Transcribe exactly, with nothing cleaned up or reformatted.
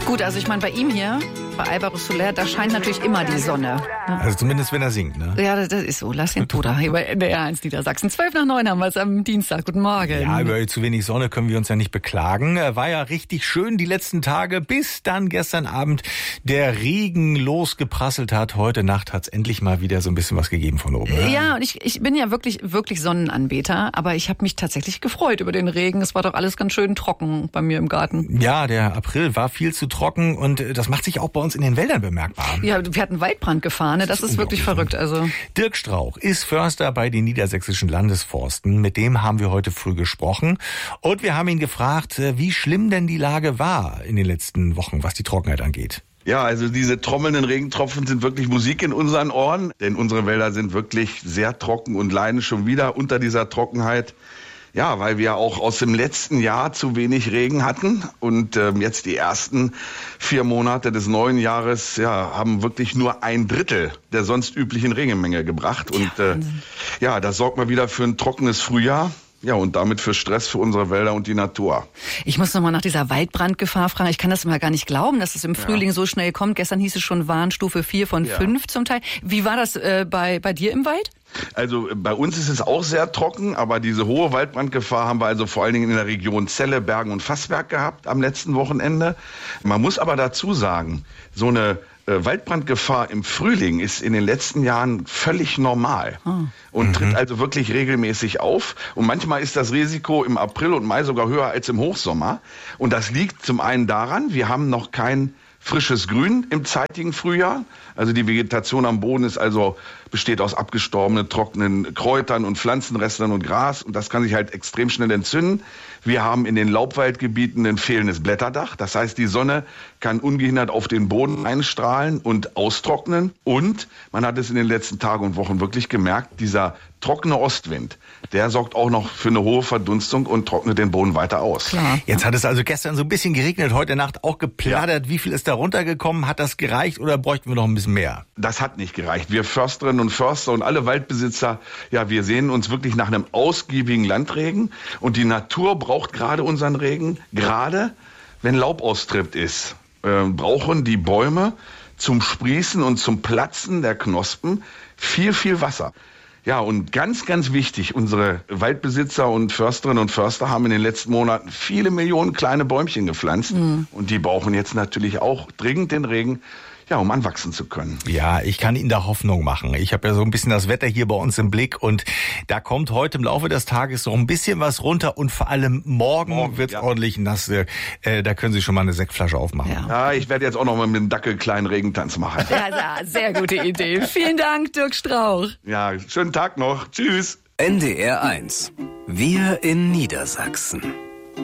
Gut, also ich meine, bei ihm hier, bei Alvaro Soler, da scheint natürlich immer die Sonne. Ne? Also zumindest, wenn er singt, ne? Ja, das ist so. Lass ihn Bruder hier bei N D R eins Niedersachsen. zwölf nach neun haben wir es am Dienstag. Guten Morgen. Ja, über zu wenig Sonne können wir uns ja nicht beklagen. War ja richtig schön die letzten Tage, bis dann gestern Abend der Regen losgeprasselt hat. Heute Nacht hat es endlich mal wieder so ein bisschen was gegeben von oben. Ne? Ja, und ich, ich bin ja wirklich, wirklich Sonnenanbeter, aber ich habe mich tatsächlich gefreut über den Regen. Es war doch alles ganz schön trocken bei mir im Garten. Ja, der April war viel zu trocken und das macht sich auch bei uns in den Wäldern bemerkbar. Ja, wir hatten Waldbrandgefahr, ne? Das, das ist, ist wirklich verrückt. Also Dirk Strauch ist Förster bei den niedersächsischen Landesforsten. Mit dem haben wir heute früh gesprochen und wir haben ihn gefragt, wie schlimm denn die Lage war in den letzten Wochen, was die Trockenheit angeht. Ja, also diese trommelnden Regentropfen sind wirklich Musik in unseren Ohren, denn unsere Wälder sind wirklich sehr trocken und leiden schon wieder unter dieser Trockenheit. Ja, weil wir auch aus dem letzten Jahr zu wenig Regen hatten und ähm, jetzt die ersten vier Monate des neuen Jahres ja, haben wirklich nur ein Drittel der sonst üblichen Regenmenge gebracht. Und äh, ja, das sorgt mal wieder für ein trockenes Frühjahr. Ja, und damit für Stress für unsere Wälder und die Natur. Ich muss noch mal nach dieser Waldbrandgefahr fragen. Ich kann das mal gar nicht glauben, dass es im Frühling ja. so schnell kommt. Gestern hieß es schon Warnstufe vier von ja. fünf zum Teil. Wie war das äh, bei, bei dir im Wald? Also bei uns ist es auch sehr trocken, aber diese hohe Waldbrandgefahr haben wir also vor allen Dingen in der Region Celle, Bergen und Fassberg gehabt am letzten Wochenende. Man muss aber dazu sagen, so eine äh, Waldbrandgefahr im Frühling ist in den letzten Jahren völlig normal oh. und mhm. tritt also wirklich regelmäßig auf. Und manchmal ist das Risiko im April und Mai sogar höher als im Hochsommer. Und das liegt zum einen daran, wir haben noch kein frisches Grün im zeitigen Frühjahr. Also die Vegetation am Boden ist also besteht aus abgestorbenen, trockenen Kräutern und Pflanzenresten und Gras. Und das kann sich halt extrem schnell entzünden. Wir haben in den Laubwaldgebieten ein fehlendes Blätterdach. Das heißt, die Sonne kann ungehindert auf den Boden einstrahlen und austrocknen. Und man hat es in den letzten Tagen und Wochen wirklich gemerkt, dieser trockene Ostwind, der sorgt auch noch für eine hohe Verdunstung und trocknet den Boden weiter aus. Klar. Jetzt hat es also gestern so ein bisschen geregnet, heute Nacht auch geplattert. Ja. Wie viel ist da runtergekommen? Hat das gereicht oder bräuchten wir noch ein bisschen mehr? Das hat nicht gereicht. Wir Försterinnen und Förster und alle Waldbesitzer, ja, wir sehen uns wirklich nach einem ausgiebigen Landregen. Und die Natur braucht gerade unseren Regen, gerade wenn Laubaustritt ist, äh, brauchen die Bäume zum Sprießen und zum Platzen der Knospen viel, viel Wasser. Ja, und ganz, ganz wichtig, unsere Waldbesitzer und Försterinnen und Förster haben in den letzten Monaten viele Millionen kleine Bäumchen gepflanzt. Mhm. Und die brauchen jetzt natürlich auch dringend den Regen, ja, um anwachsen zu können. Ja, ich kann Ihnen da Hoffnung machen. Ich habe ja so ein bisschen das Wetter hier bei uns im Blick und da kommt heute im Laufe des Tages noch ein bisschen was runter und vor allem morgen, morgen wird es ja. ordentlich nass. Äh, da können Sie schon mal eine Sektflasche aufmachen. Ja, ja ich werde jetzt auch noch mal mit dem Dackel einen kleinen Regentanz machen. Ja, ja, sehr gute Idee. Vielen Dank, Dirk Strauch. Ja, schönen Tag noch. Tschüss. N D R eins. Wir in Niedersachsen.